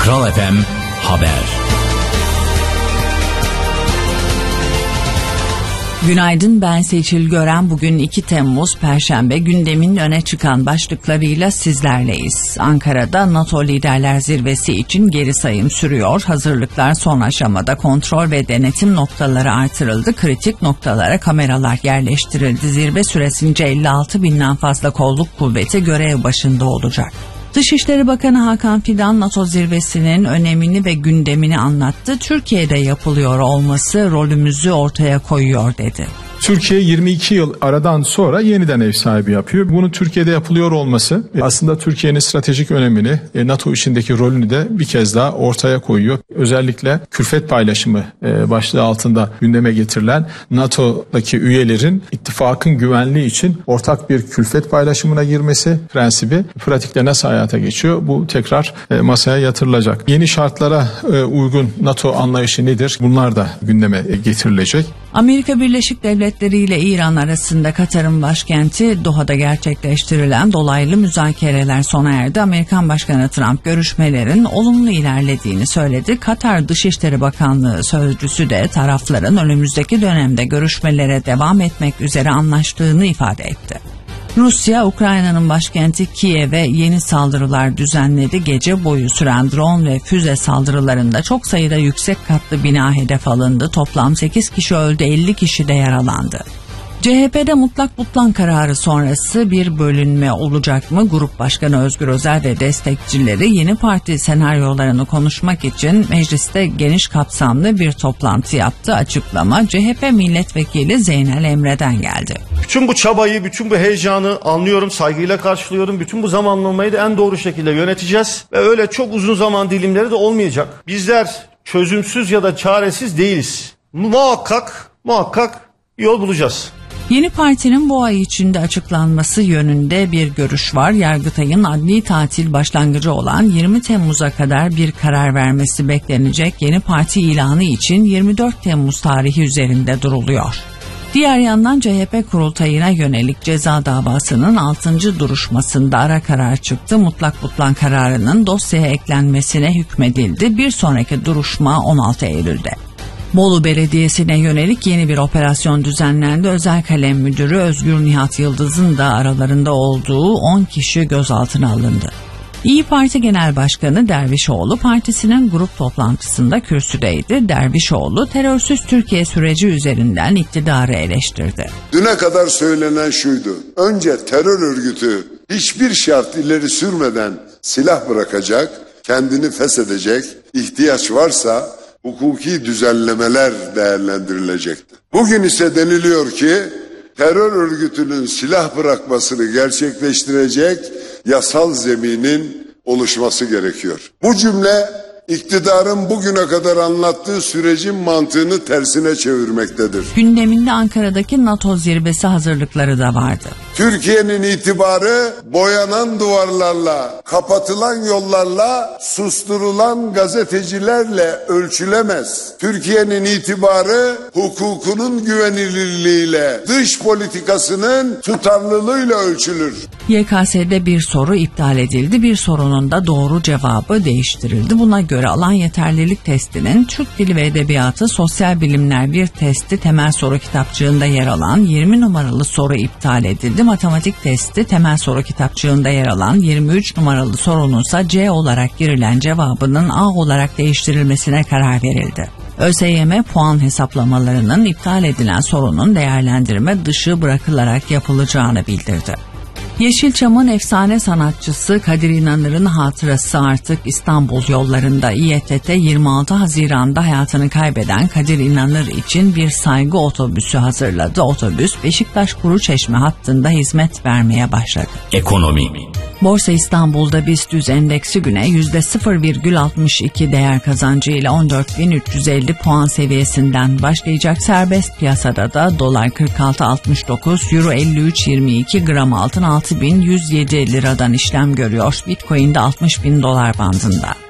Kral FM Haber. Günaydın, ben Seçil Gören. Bugün 2 Temmuz Perşembe, gündemin öne çıkan başlıklarıyla sizlerleyiz. Ankara'da NATO Liderler Zirvesi için geri sayım sürüyor. Hazırlıklar son aşamada, kontrol ve denetim noktaları artırıldı. Kritik noktalara kameralar yerleştirildi. Zirve süresince 56 binden fazla kolluk kuvveti görev başında olacak. Dışişleri Bakanı Hakan Fidan NATO zirvesinin önemini ve gündemini anlattı. Türkiye'de yapılıyor olması rolümüzü ortaya koyuyor dedi. Türkiye 22 yıl aradan sonra yeniden ev sahibi yapıyor. Bunun Türkiye'de yapılıyor olması aslında Türkiye'nin stratejik önemini, NATO içindeki rolünü de bir kez daha ortaya koyuyor. Özellikle külfet paylaşımı başlığı altında gündeme getirilen NATO'daki üyelerin ittifakın güvenliği için ortak bir külfet paylaşımına girmesi prensibi pratikte nasıl hayata geçiyor? Bu tekrar masaya yatırılacak. Yeni şartlara uygun NATO anlayışı nedir? Bunlar da gündeme getirilecek. Amerika Birleşik Devletleri ile İran arasında Katar'ın başkenti Doha'da gerçekleştirilen dolaylı müzakereler sona erdi. Amerikan Başkanı Trump görüşmelerin olumlu ilerlediğini söyledi. Katar Dışişleri Bakanlığı sözcüsü de tarafların önümüzdeki dönemde görüşmelere devam etmek üzere anlaştığını ifade etti. Rusya, Ukrayna'nın başkenti Kiev'e yeni saldırılar düzenledi. Gece boyu süren drone ve füze saldırılarında çok sayıda yüksek katlı bina hedef alındı. Toplam 8 kişi öldü, 50 kişi de yaralandı. CHP'de mutlak butlan kararı sonrası bir bölünme olacak mı? Grup Başkanı Özgür Özel ve destekçileri yeni parti senaryolarını konuşmak için mecliste geniş kapsamlı bir toplantı yaptı. Açıklama CHP milletvekili Zeynel Emre'den geldi. Bütün bu çabayı, bütün bu heyecanı anlıyorum, saygıyla karşılıyorum. Bütün bu zamanlamayı da en doğru şekilde yöneteceğiz. Ve öyle çok uzun zaman dilimleri de olmayacak. Bizler çözümsüz ya da çaresiz değiliz. Muhakkak yol bulacağız. Yeni partinin bu ay içinde açıklanması yönünde bir görüş var. Yargıtay'ın adli tatil başlangıcı olan 20 Temmuz'a kadar bir karar vermesi beklenecek. Yeni parti ilanı için 24 Temmuz tarihi üzerinde duruluyor. Diğer yandan CHP kurultayına yönelik ceza davasının 6. duruşmasında ara karar çıktı. Mutlak butlan kararının dosyaya eklenmesine hükmedildi. Bir sonraki duruşma 16 Eylül'de. Bolu Belediyesi'ne yönelik yeni bir operasyon düzenlendi. Özel Kalem Müdürü Özgür Nihat Yıldız'ın da aralarında olduğu 10 kişi gözaltına alındı. İYİ Parti Genel Başkanı Dervişoğlu partisinin grup toplantısında kürsüdeydi. Dervişoğlu terörsüz Türkiye süreci üzerinden iktidarı eleştirdi. Düne kadar söylenen şuydu: önce terör örgütü hiçbir şart ileri sürmeden silah bırakacak, kendini feshedecek, ihtiyaç varsa hukuki düzenlemeler değerlendirilecekti. Bugün ise deniliyor ki terör örgütünün silah bırakmasını gerçekleştirecek yasal zeminin oluşması gerekiyor. Bu cümle iktidarın bugüne kadar anlattığı sürecin mantığını tersine çevirmektedir. Gündeminde Ankara'daki NATO zirvesi hazırlıkları da vardı. Türkiye'nin itibarı boyanan duvarlarla, kapatılan yollarla, susturulan gazetecilerle ölçülemez. Türkiye'nin itibarı hukukunun güvenilirliğiyle, dış politikasının tutarlılığıyla ölçülür. YKS'de bir soru iptal edildi, bir sorunun da doğru cevabı değiştirildi. Buna göre alan yeterlilik testinin Türk Dili ve Edebiyatı Sosyal Bilimler 1 testi temel soru kitapçığında yer alan 20 numaralı soru iptal edildi. Matematik testi temel soru kitapçığında yer alan 23 numaralı sorununsa C olarak girilen cevabının A olarak değiştirilmesine karar verildi. ÖSYM puan hesaplamalarının iptal edilen sorunun değerlendirme dışı bırakılarak yapılacağını bildirdi. Yeşilçam'ın efsane sanatçısı Kadir İnanır'ın hatırası artık İstanbul yollarında. İETT 26 Haziran'da hayatını kaybeden Kadir İnanır için bir saygı otobüsü hazırladı. Otobüs Beşiktaş-Kuruçeşme hattında hizmet vermeye başladı. Ekonomi. Borsa İstanbul'da BIST endeksi güne %0,62 değer kazancıyla 14.350 puan seviyesinden başlayacak. Serbest piyasada da dolar 46.69, euro 53.22, gram altın 6.107 liradan işlem görüyor. Bitcoin de 60.000 dolar bandında.